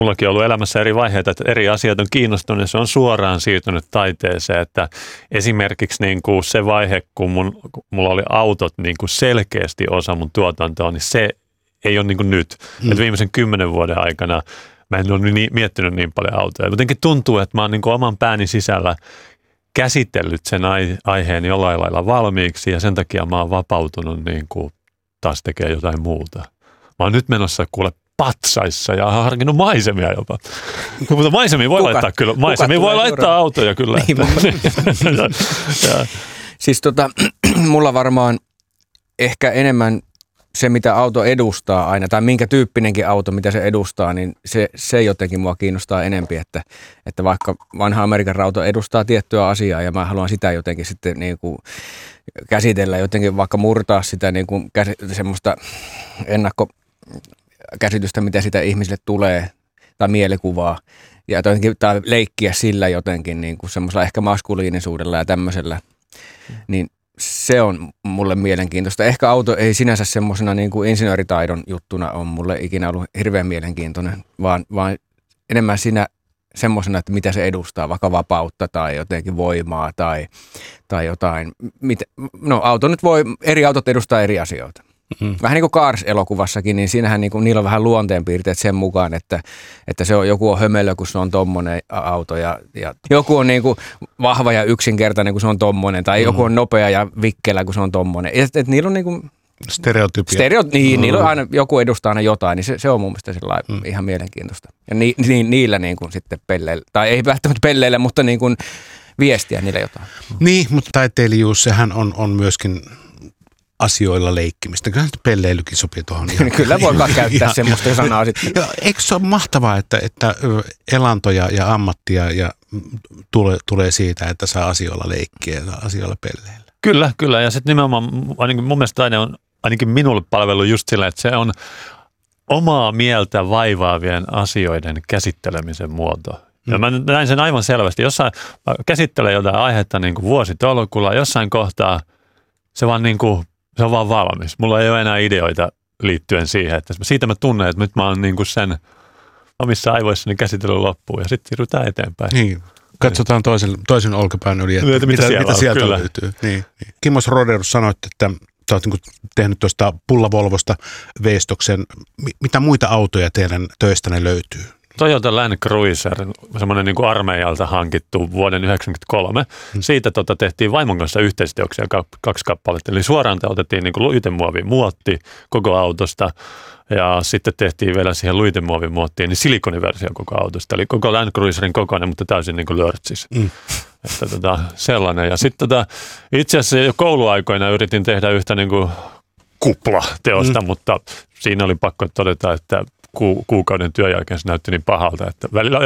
Mullakin on ollut elämässä eri vaiheita, että eri asiat on kiinnostunut ja se on suoraan siirtynyt taiteeseen. Että esimerkiksi niin kuin se vaihe, kun mulla oli autot niin kuin selkeästi osa mun tuotantoa, niin se ei ole niin kuin nyt. Että viimeisen 10 vuoden aikana mä en ole miettinyt niin paljon autoja. Jotenkin tuntuu, että mä oon niin kuin oman pääni sisällä käsitellyt sen aiheen jollain lailla valmiiksi ja sen takia mä oon vapautunut niin kuin taas tekee jotain muuta. Mä oon nyt menossa kuule patsaissa ja harkinnut maisemia jopa. Mutta maisemia voi laittaa kyllä. Maisemia voi laittaa autoja kyllä. Niin, siis mulla varmaan ehkä enemmän se, mitä auto edustaa aina, tai minkä tyyppinenkin auto, mitä se edustaa, niin se jotenkin mua kiinnostaa enempi, että vaikka vanha Amerikan rauta edustaa tiettyä asiaa ja mä haluan sitä jotenkin sitten niin kuin käsitellä, jotenkin vaikka murtaa sitä niin kuin semmoista ennakkokäsitystä, mitä sitä ihmisille tulee, tai mielikuvaa, ja jotenkin, tai leikkiä sillä jotenkin niin kuin semmoisella ehkä maskuliinisuudella ja tämmöisellä, niin se on mulle mielenkiintoista. Ehkä auto ei sinänsä semmoisena niin kuin insinööritaidon juttuna on mulle ikinä ollut hirveän mielenkiintoinen, vaan enemmän siinä semmoisena, että mitä se edustaa, vaikka vapautta tai jotenkin voimaa tai jotain. Eri autot edustaa eri asioita. Vähän niin kuin Cars-elokuvassakin, niin siinähän niin kuin, niillä on vähän luonteenpiirteet sen mukaan, että joku on hömelö, kun se on tommonen auto ja joku on niin kuin vahva ja yksinkertainen, kun se on tommonen, tai joku on nopea ja vikkelä, kun se on tommonen. Et niillä on niin kuin stereotypia. Niillä on aina, joku edustaa aina jotain, niin se on mun mielestä ihan mielenkiintoista. Ja niillä niin kuin sitten pelleillä, tai ei välttämättä pelleillä, mutta niin kuin viestiä niillä jotain. Niin, mutta taiteilijuus, sehän on myöskin asioilla leikkimistä. Kyllä pelleilykin sopii tuohon. Kyllä voi käyttää semmoista sanaa sitten. Eikö se ole mahtavaa, että elantoja ja ammattia ja tulee siitä, että saa asioilla leikkiä ja asioilla pelleillä? Kyllä. Ja sitten nimenomaan ainakin mun mielestä taide on ainakin minulle palvelu just sillä, että se on omaa mieltä vaivaavien asioiden käsittelemisen muoto. Ja mä näin sen aivan selvästi. Jossain käsittelee jotain aihetta niin kuin vuositolkulla, jossain kohtaa se on vaan valmis. Mulla ei ole enää ideoita liittyen siihen, että siitä mä tunnen, että nyt mä oon niin kuin sen omissa aivoissani käsitellyt loppuun ja sitten siirrytään eteenpäin. Niin. Katsotaan toisen olkapään yli, että mitä sieltä löytyy. Niin. Kimmo Roderus sanoit, että sä oot niin tehnyt tuosta Pulla-Volvosta veistoksen. Mitä muita autoja teidän töistänne löytyy? Toyota Land Cruiser, semmoinen niin kuin armeijalta hankittu vuoden 1993. Siitä tehtiin vaimon kanssa yhteisteoksia 2 kappaletta. Eli suoraan otettiin niin kuin luitemuovin muotti koko autosta ja sitten tehtiin vielä siihen luitemuovin muottiin niin silikoniversio koko autosta. Eli koko Land Cruiserin kokoinen, mutta täysin niin kuin lörtsis. Että sellainen. Ja sitten itse asiassa jo kouluaikoina yritin tehdä yhtä niin kuin kuplateosta, mutta siinä oli pakko todeta, että kuukauden työn jälkeen se näytti niin pahalta, että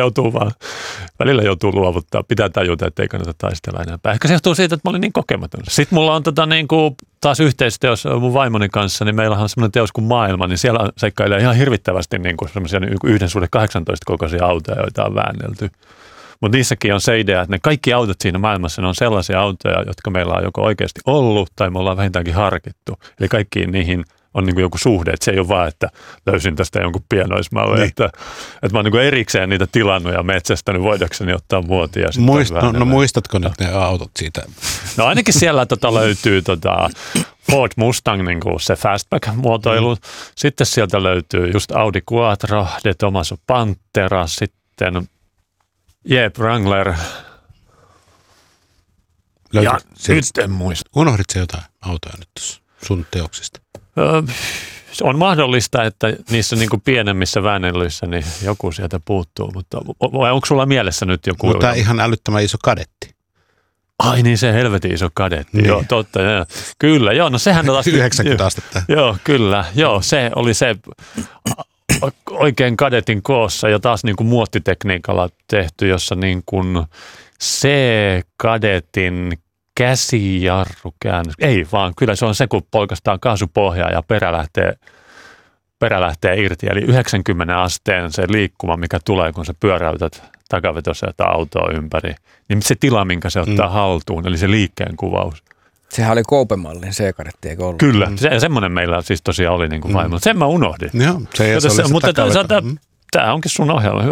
välillä joutuu luovuttaa. Pitää tajuta, että ei kannata taistella enempää. Ehkä se johtuu siitä, että mä olin niin kokematon. Sitten mulla on taas yhteisteos mun vaimoni kanssa, niin meillä on semmoinen teos kuin Maailma, niin siellä seikkailee ihan hirvittävästi semmoisia 1:18 kokoisia autoja, joita on väännelty. Mutta niissäkin on se idea, että ne kaikki autot siinä maailmassa ne on sellaisia autoja, jotka meillä on joko oikeasti ollut tai me ollaan vähintäänkin harkittu. Eli kaikkiin niihin on niin kuin joku suhde, että se ei ole vaan, että löysin tästä jonkun pienoismallin, niin. että mä oon niin kuin erikseen niitä tilannut ja metsästänyt, voidakseni ottaa muotia. Muistatko nyt ne autot siitä? No ainakin siellä löytyy Ford Mustang, niin kuin se fastback-muotoilu. Sitten sieltä löytyy just Audi Quattro, De Tomaso Pantera, sitten Jeep Wrangler. Ja nyt en muista. Unohdit se jotain autoja nyt tuossa sun teoksista? On mahdollista, että niissä niin kuin pienemmissä väännellyissä niin joku sieltä puuttuu, mutta onko sulla mielessä nyt joku? Mutta ihan älyttömän iso kadetti. Ai niin, se helvetin iso kadetti. Niin. Joo, totta. Ja. Kyllä, joo, no sehän on taas 90 astetta. Joo, kyllä. Joo, se oli se oikein kadetin koossa ja taas niin kuin muottitekniikalla tehty, jossa niin kuin C-kadetin käsijarrukäännös. Ei vaan, kyllä se on se, kun polkastaan kaasupohjaa ja perä lähtee irti. Eli 90 asteen se liikkuma, mikä tulee, kun sä pyöräytät takavetoiselta autoa ympäri. Niin se tila, minkä se ottaa haltuun, eli se liikkeen kuvaus. Sehän oli Koupe-mallin C-kadetti, eikö ollut? Kyllä, semmoinen meillä siis tosiaan oli niin kuin vaimolla. Sen mä unohdin. Joo, mutta tämä onkin sun ohjelma. Hyvä.